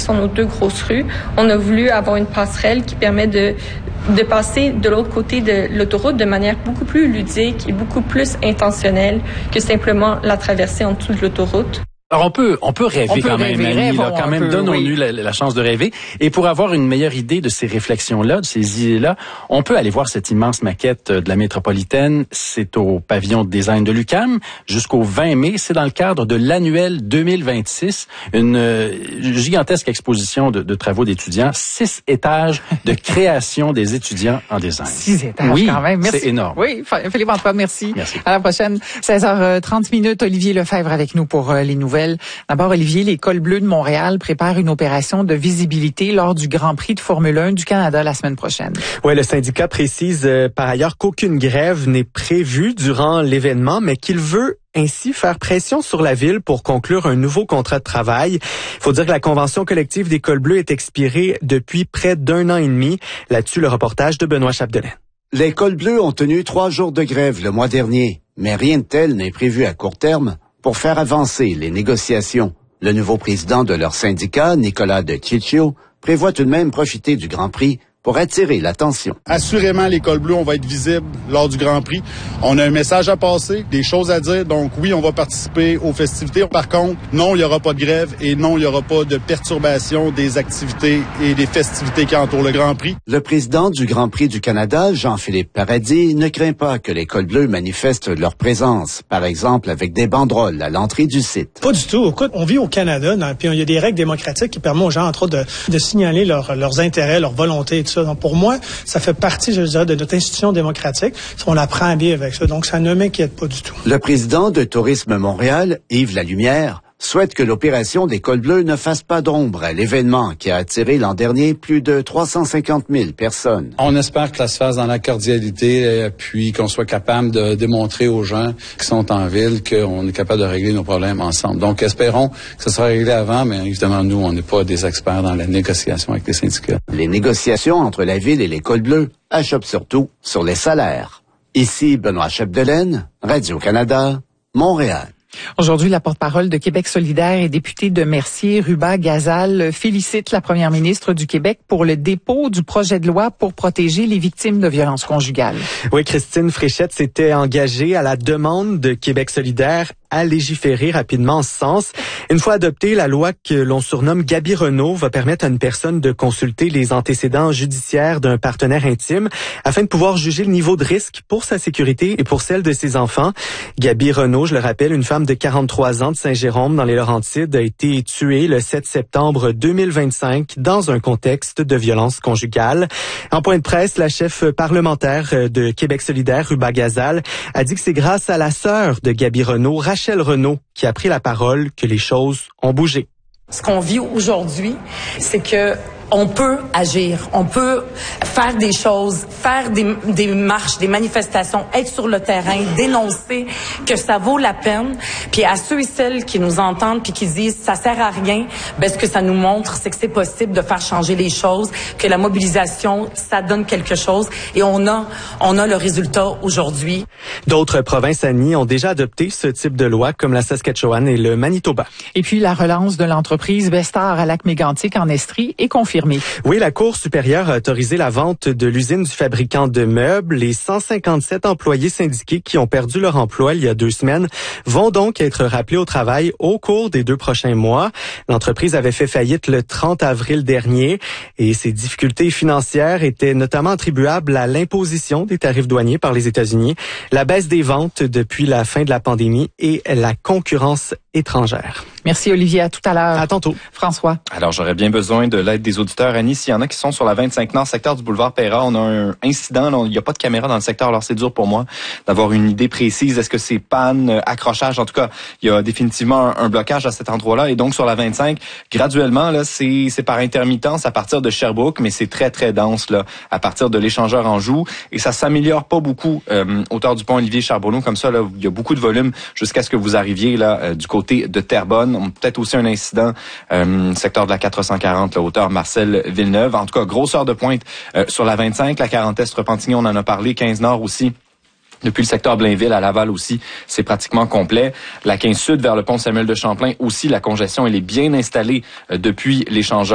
sont nos deux grosses rues. On a voulu avoir une passerelle qui permet de passer de l'autre côté de l'autoroute de manière beaucoup plus ludique et beaucoup plus intentionnelle que simplement la traversée en dessous de l'autoroute. Alors on peut rêver quand même, Annie, là, quand même, donnons-nous la chance de rêver. Et pour avoir une meilleure idée de ces réflexions-là, de ces idées-là, on peut aller voir cette immense maquette de la métropolitaine. C'est au pavillon de design de l'UQAM jusqu'au 20 mai. C'est dans le cadre de l'annuel 2026, une gigantesque exposition de travaux d'étudiants, 6 étages de création des étudiants en design. 6 étages, oui, quand même. Merci. C'est énorme. Oui, Philippe Antoine, merci. Merci. À la prochaine. 16h30, Olivier Lefebvre avec nous pour les nouvelles. D'abord, Olivier, les Cols Bleus de Montréal préparent une opération de visibilité lors du Grand Prix de Formule 1 du Canada la semaine prochaine. Oui, le syndicat précise par ailleurs qu'aucune grève n'est prévue durant l'événement, mais qu'il veut ainsi faire pression sur la ville pour conclure un nouveau contrat de travail. Il faut dire que la convention collective des Cols Bleus est expirée depuis près d'1 an et demi. Là-dessus, le reportage de Benoît Chapdelaine. Les Cols Bleus ont tenu 3 jours de grève le mois dernier, mais rien de tel n'est prévu à court terme pour faire avancer les négociations. Le nouveau président de leur syndicat, Nicolas de Ciccio, prévoit tout de même profiter du Grand Prix pour attirer l'attention. Assurément, les Cols Bleus, on va être visible lors du Grand Prix. On a un message à passer, des choses à dire. Donc oui, on va participer aux festivités. Par contre, non, il n'y aura pas de grève et non, il n'y aura pas de perturbation des activités et des festivités qui entourent le Grand Prix. Le président du Grand Prix du Canada, Jean-Philippe Paradis, ne craint pas que les Cols Bleus manifestent leur présence, par exemple avec des banderoles à l'entrée du site. Pas du tout. Écoute, on vit au Canada, puis il y a des règles démocratiques qui permettent aux gens, entre autres, de signaler leurs intérêts, leurs volontés et tout ça. Donc, pour moi, ça fait partie, je dirais, de notre institution démocratique. On apprend à vivre avec ça. Donc, ça ne m'inquiète pas du tout. Le président de Tourisme Montréal, Yves Lalumière, souhaite que l'opération des Cols Bleus ne fasse pas d'ombre à l'événement qui a attiré l'an dernier plus de 350 000 personnes. On espère que ça se fasse dans la cordialité, puis qu'on soit capable de démontrer aux gens qui sont en ville qu'on est capable de régler nos problèmes ensemble. Donc, espérons que ça sera réglé avant, mais évidemment, nous, on n'est pas des experts dans la négociation avec les syndicats. Les négociations entre la ville et les Cols Bleus achoppent surtout sur les salaires. Ici, Benoît Chapdelaine, Radio-Canada, Montréal. Aujourd'hui, la porte-parole de Québec solidaire et députée de Mercier, Ruba Gazal, félicite la première ministre du Québec pour le dépôt du projet de loi pour protéger les victimes de violences conjugales. Oui, Christine Fréchette s'était engagée à la demande de Québec solidaire à légiférer rapidement en ce sens. Une fois adoptée, la loi que l'on surnomme Gabi Renault va permettre à une personne de consulter les antécédents judiciaires d'un partenaire intime afin de pouvoir juger le niveau de risque pour sa sécurité et pour celle de ses enfants. Gabi Renault, je le rappelle, une femme de 43 ans de Saint-Jérôme dans les Laurentides, a été tuée le 7 septembre 2025 dans un contexte de violence conjugale. En point de presse, la chef parlementaire de Québec solidaire, Ruba Gazal, a dit que c'est grâce à la sœur de Gabi Renault, Rachel Renault, qui a pris la parole, que les choses ont bougé. Ce qu'on vit aujourd'hui, c'est que on peut agir, on peut faire des choses, faire des marches, des manifestations, être sur le terrain, dénoncer que ça vaut la peine. Puis à ceux et celles qui nous entendent puis qui disent ça sert à rien, ben ce que ça nous montre, c'est que c'est possible de faire changer les choses, que la mobilisation, ça donne quelque chose et on a le résultat aujourd'hui. D'autres provinces, Annie, ont déjà adopté ce type de loi, comme la Saskatchewan et le Manitoba. Et puis la relance de l'entreprise Vestar à Lac-Mégantic en Estrie est confirmée. Oui, la Cour supérieure a autorisé la vente de l'usine du fabricant de meubles. Les 157 employés syndiqués qui ont perdu leur emploi il y a 2 semaines vont donc être rappelés au travail au cours des 2 prochains mois. L'entreprise avait fait faillite le 30 avril dernier et ses difficultés financières étaient notamment attribuables à l'imposition des tarifs douaniers par les États-Unis, la baisse des ventes depuis la fin de la pandémie et la concurrence étrangère. Merci Olivier, à tout à l'heure. À tantôt. François. Alors j'aurais bien besoin de l'aide des auditeurs. Annie, s'il y en a qui sont sur la 25 Nord, secteur du boulevard Peyrat, on a un incident, là, il n'y a pas de caméra dans le secteur, alors c'est dur pour moi d'avoir une idée précise. Est-ce que c'est panne, accrochage? En tout cas, il y a définitivement un blocage à cet endroit-là. Et donc sur la 25, graduellement, là, c'est par intermittence à partir de Sherbrooke, mais c'est très très dense là, à partir de l'échangeur Anjou. Et ça s'améliore pas beaucoup hauteur du pont Olivier Charbonneau, comme ça, là, il y a beaucoup de volume jusqu'à ce que vous arriviez là du côté de Terrebonne. Peut-être aussi un incident secteur de la 440, la hauteur Marcel Villeneuve. En tout cas, grosse heure de pointe sur la 25, la 40 Est Repentigny, on en a parlé, 15 Nord aussi. Depuis le secteur Blainville à Laval aussi, c'est pratiquement complet. La 15 Sud vers le pont Samuel de Champlain aussi, la congestion elle est bien installée depuis l'échangeur.